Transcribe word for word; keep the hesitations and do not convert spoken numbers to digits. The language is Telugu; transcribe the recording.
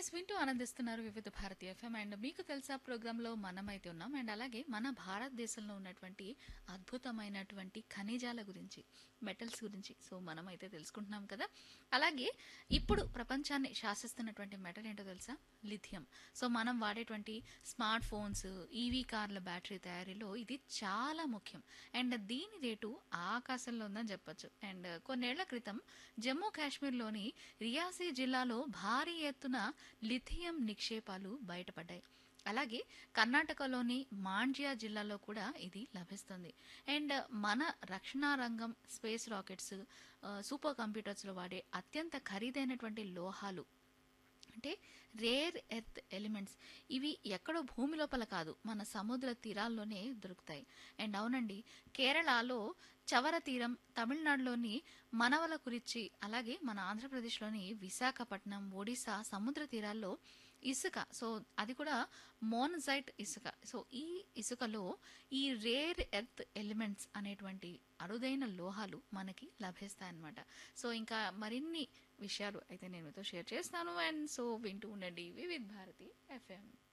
ఎస్ వింటూ ఆనందిస్తున్నారు వివిధ భారతీయ ఎఫ్ఎం అండ్ మీకు తెలుసా ప్రోగ్రాంలో మనమైతే ఉన్నాం అండ్ అలాగే మన భారతదేశంలో ఉన్నటువంటి అద్భుతమైనటువంటి ఖనిజాల గురించి మెటల్స్ గురించి సో మనమైతే తెలుసుకుంటున్నాం కదా. అలాగే ఇప్పుడు ప్రపంచాన్ని శాసిస్తున్నటువంటి మెటల్ ఏంటో తెలుసా? లిథియం. సో మనం వాడేటువంటి స్మార్ట్ ఫోన్స్, ఈవీ కార్ల బ్యాటరీ తయారీలో ఇది చాలా ముఖ్యం అండ్ దీని రేటు ఆకాశంలో ఉందని చెప్పొచ్చు. అండ్ కొన్నేళ్ల క్రితం జమ్మూ కాశ్మీర్లోని రియాసీ జిల్లాలో భారీ ఎత్తున లిథియం నిక్షేపాలు బయటపడ్డాయి. అలాగే కర్ణాటకలోని మాండ్యా జిల్లాలో కూడా ఇది లభిస్తుంది. అండ్ మన రక్షణ రంగం, స్పేస్ రాకెట్స్, ఆ, సూపర్ కంప్యూటర్స్లో వాడే అత్యంత ఖరీదైనటువంటి లోహాలు అంటే రేర్ ఎర్త్ ఎలిమెంట్స్ ఇవి ఎక్కడో భూమి లోపల కాదు, మన సముద్ర తీరాల్లోనే దొరుకుతాయి. అండ్ అవునండి, కేరళలో చవర తీరం, తమిళనాడులోని మనవలకురిచి, అలాగే మన ఆంధ్రప్రదేశ్లోని విశాఖపట్నం, ఒడిశా సముద్ర తీరాల్లో ఇసుక, సో అది కూడా మోనజైట్ ఇసుక. సో ఈ ఇసుకలో ఈ రేర్ ఎర్త్ ఎలిమెంట్స్ అనేటువంటి అరుదైన లోహాలు మనకి లభిస్తాయన్నమాట. సో ఇంకా మరిన్ని విషయాలు అయితే నేను మీతో షేర్ చేస్తాను. అండ్ సో వింటూ ఉండండి వివిధ్ భారతి ఎఫ్ఎం.